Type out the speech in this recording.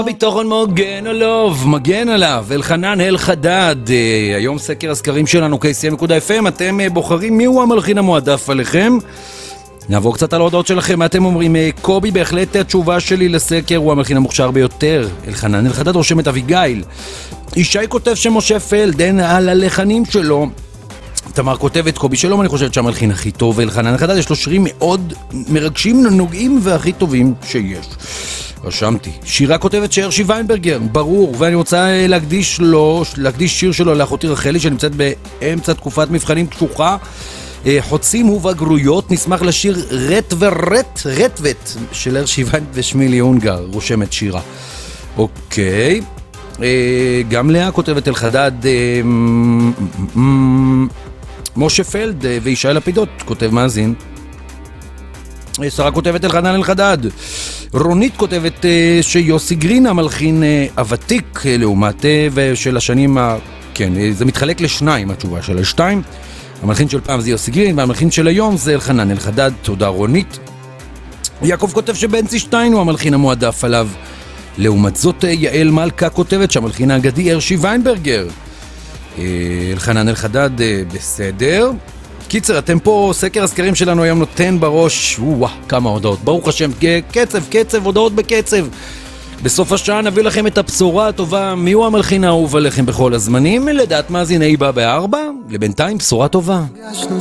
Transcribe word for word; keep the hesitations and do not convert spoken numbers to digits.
ביטחון מוגן או לא, מגן עליו, אלחנן אלחדד. היום סקר הסקרים שלנו קי סי אם נקודה אף אם, אתם בוחרים מיהו המלחין המועדף עליכם. נעבור קצת על ההודעות שלכם. אתם אומרים, קובי, בהחלט התשובה שלי לסקר, הוא המלחין המוכשר ביותר. אלחנן אלחדד רושם את אביגיל. ישי כותב שמשה פלדן על הלחנים שלו. תמר כותבת, קובי שלום, אני חושבת שהמלחין הכי טוב, אלחנן אלחדד יש לו שירים מאוד מרגשים, נוגעים והכי טובים שיש. רשמתי. שירה כותבת שהרשי ויינברגר, ברור, ואני רוצה להקדיש לו, להקדיש שיר שלו לאחותי רחלי, שנמצאת באמצע תקופת מבחנים קשוחה. חוצים ובגרויות, נשמח לשיר רט ורט, רטוות של הרשי ויינברגר ושמילי הונגר, רושמת שירה. אוקיי. גם לאה כותבת אלחדד, משה פלד וישי לפידות, כותב מאזין. שרה כותבת אלחנן אלחדד. רונית כותבת שיוסי גרין המלחין הוותיק לעומת של השנים, כן, זה מתחלק לשניים התשובה של השתיים. המלחין של פעם זה יוסי גרין והמלחין של היום זה אלחנן אלחדד. תודה רונית. יעקב כותב שבנצי שטיין הוא המלחין המועדף עליו. לעומת זאת יעל מלכה כותבת שהמלחין האגדי הרשי ויינברגר. אלחנן אלחדד בסדר. קיצר, אתם פה, סקר הסקרים שלנו היום נותן בראש, וואו, כמה הודעות, ברוך השם, קצב, קצב, הודעות בקצב. בסוף השעה נביא לכם את הבשורה הטובה, מיהו המלחין האהוב עליכם בכל הזמנים, לדעת מאזיני בא בארבע, לבינתיים בשורה טובה.